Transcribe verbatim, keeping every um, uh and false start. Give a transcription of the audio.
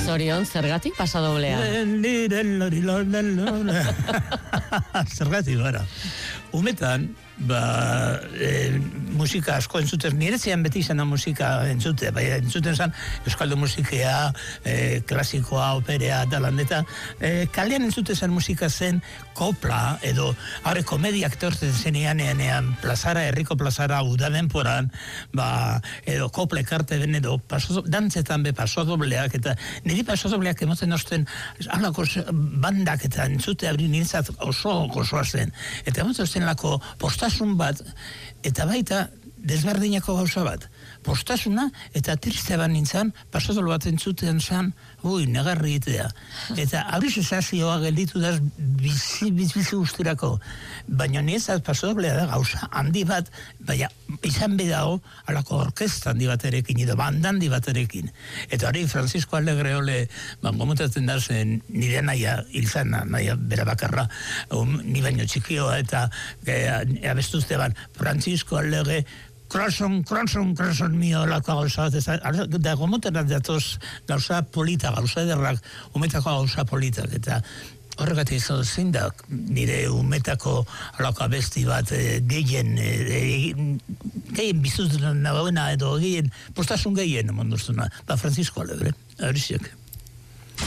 Zorion, zergatik pasadoblea? Zergatik, bara. Umetan, ba, e, musika asko entzuten, niretzean beti izan da musika entzute, bai, entzuten zen euskaldu musikea, e, klasikoa, operea, talandeta, e, kalean entzuten zen musika zen kopla, edo, haure komediak torten zenean, ean plazara, herriko plazara, udadenporan, ba, edo kople karte ben, edo paso, dantzetan be pasodobleak, eta niri pasodobleak emoten osten, alako bandak eta entzute abri nintzat oso gozoa zen, eta emoten osten lako postasun bat, eta baita desberdinako gauza bat. Postasuna eta triste bat nintzen, pasodol bat entzuten zen, ui, negarri itea. Eta abri sensazioa gelditu da bizi, bizi, bizi guztirako. Baina niretzat pasodoblea da gauza handi bat, baina izan bedago alako orkesta handi baterekin, edo banda handi baterekin. Eta hori Francisco Alegreole, ba, gomutatzen da zen nire naia hilzana, naia bera bakarra, um, ni baino txikioa, eta e, abestuzte ban, Francisco Alegre, Kroson, kroson, kroson mio lako gauza bat, da gomotenak datoz gauza polita, gauza ederrak, umetako gauza politak, eta horregatik izan zein da nire umetako alako abesti bat e, gehien, e, gehien bizuz nagoena edo gehien, postasun gehien, monduztuna, ba Francisco Alegre, horiziak.